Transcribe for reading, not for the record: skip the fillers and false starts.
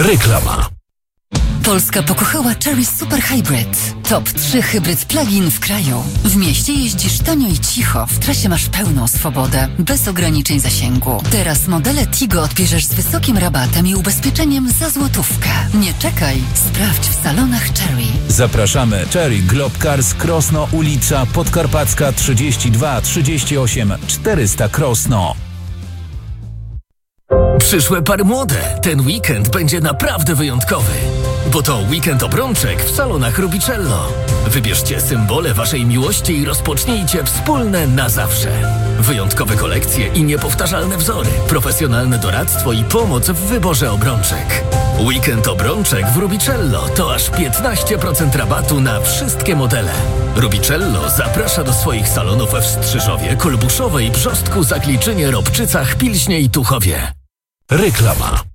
Reklama. Polska pokochała Chery Super Hybrid. Top 3 hybryd plug-in w kraju. W mieście jeździsz tanio i cicho, w trasie masz pełną swobodę, bez ograniczeń zasięgu. Teraz modele Tigo odbierzesz z wysokim rabatem i ubezpieczeniem za złotówkę. Nie czekaj, sprawdź w salonach Chery. Zapraszamy. Chery Globe Cars, Krosno, ulica Podkarpacka 32 38 400 Krosno. Przyszłe pary młode. Ten weekend będzie naprawdę wyjątkowy. Bo to weekend obrączek w salonach Rubicello. Wybierzcie symbole waszej miłości i rozpocznijcie wspólne na zawsze. Wyjątkowe kolekcje i niepowtarzalne wzory, profesjonalne doradztwo i pomoc w wyborze obrączek. Weekend obrączek w Rubicello to aż 15% rabatu na wszystkie modele. Rubicello zaprasza do swoich salonów w Strzyżowie, Kolbuszowej, Brzostku, Zakliczynie, Robczycach, Pilśnie i Tuchowie. Reklama.